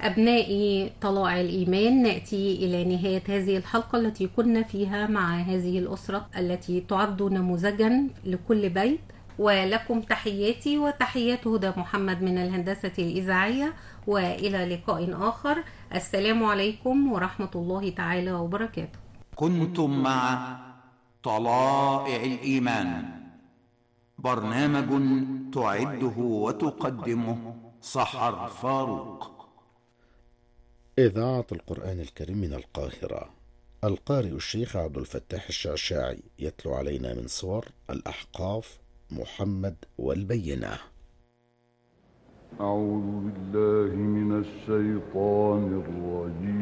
أبنائي طلائع الإيمان، نأتي إلى نهاية هذه الحلقة التي كنا فيها مع هذه الأسرة التي تعد نموذجا لكل بيت. ولكم تحياتي وتحيات هدى محمد من الهندسة الإذاعية، وإلى لقاء آخر. السلام عليكم ورحمة الله تعالى وبركاته. كنتم مع طلائع الإيمان، برنامج تعده وتقدمه سحر فاروق. إذاعة القرآن الكريم من القاهرة. القارئ الشيخ عبد الفتاح الشعشاعي يتلو علينا من سور الأحقاف، محمد والبينة. أعوذ بالله من الشيطان الرجيم.